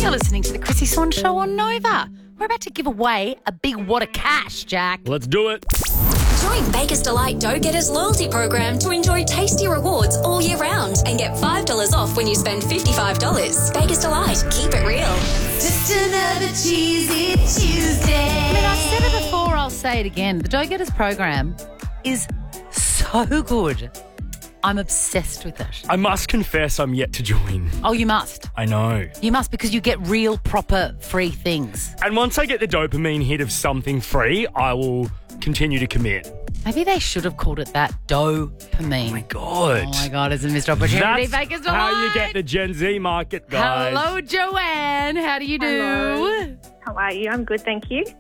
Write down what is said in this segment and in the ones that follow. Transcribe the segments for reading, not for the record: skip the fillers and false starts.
You're listening to the Chrissy Swan Show on Nova. We're about to give away a big wad of cash, Jack. Let's do it. Join Baker's Delight Dough Getters loyalty program to enjoy tasty rewards all year round and get $5 off when you spend $55. Baker's Delight. Keep it real. Just another cheesy Tuesday. I mean, I've said it before, I'll say it again. The Dough Getters program is so good. I'm obsessed with it. I must confess I'm yet to join. Oh, you must. I know. You must, because you get real, proper, free things. And once I get the dopamine hit of something free, I will continue to commit. Maybe they should have called it that, dopamine. Oh, my God. Oh, my God, it's a missed opportunity. That's Baker's how Delight. you get the Gen Z market, guys. Hello, Joanne. How do you do? Hello. How are you? I'm good, thank you.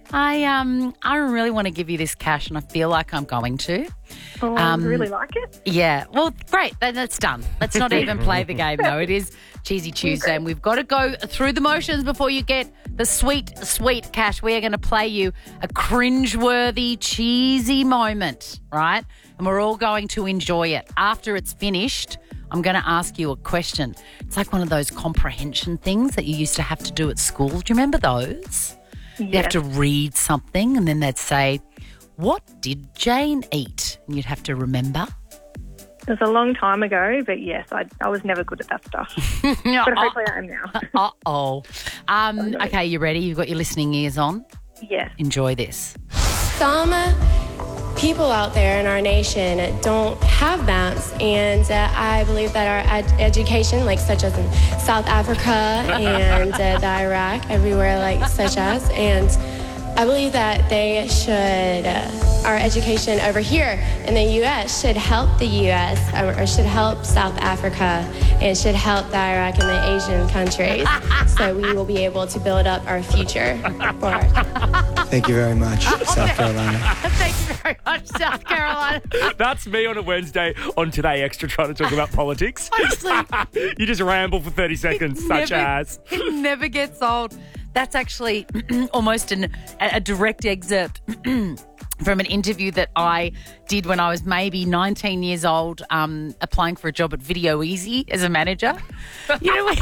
I really want to give you this cash, and I feel like I'm going to. Oh, I really like it. Yeah. Well, great. That's done. Let's not even play the game, though. It is Cheesy Tuesday, and we've got to go through the motions before you get the sweet, sweet cash. We are going to play you a cringeworthy, cheesy moment, right? And we're all going to enjoy it. After it's finished, I'm going to ask you a question. It's like one of those comprehension things that you used to have to do at school. Do you remember those? Yes. You have to read something and then they'd say, "What did Jane eat?" And you'd have to remember. It was a long time ago, but yes, I was never good at that stuff. But hopefully I am now. Uh-oh. Okay, you ready? You've got your listening ears on? Yes. Enjoy this. Some people out there in our nation don't have maps, and I believe that our education, like such as in South Africa and the Iraq, everywhere like such as, and I believe that they should, our education over here in the U.S. should help the U.S. Or should help South Africa and should help the Iraq and the Asian countries, so we will be able to build up our future for it. Thank you very much, South Carolina. Thank you very much, South Carolina. That's me on a Wednesday on Today Extra trying to talk about politics. Honestly. You just ramble for 30 seconds, such as. It never gets old. That's actually almost a direct excerpt from an interview that I did when I was maybe 19 years old, applying for a job at Video Easy as a manager. You know when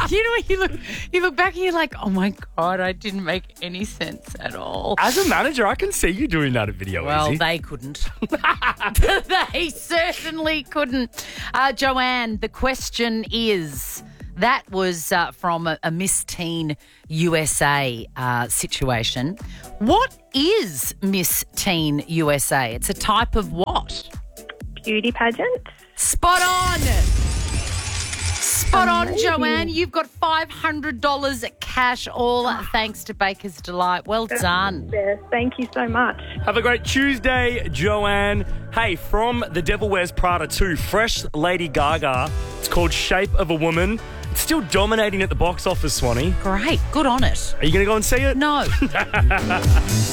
you look back and you're like, oh my God, I didn't make any sense at all. As a manager, I can see you doing that at Video Well, Easy. they couldn't. They certainly couldn't. Joanne, the question is, that was from a Miss Teen USA situation. What is Miss Teen USA? It's a type of what? Beauty pageant. Spot on. Spot on, Amazing. Joanne. You've got $500 cash, all thanks to Baker's Delight. Well done. Yes, thank you so much. Have a great Tuesday, Joanne. Hey, from The Devil Wears Prada 2, fresh Lady Gaga. It's called Shape of a Woman. It's still dominating at the box office, Swanee. Great. Good on it. Are you going to go and see it? No.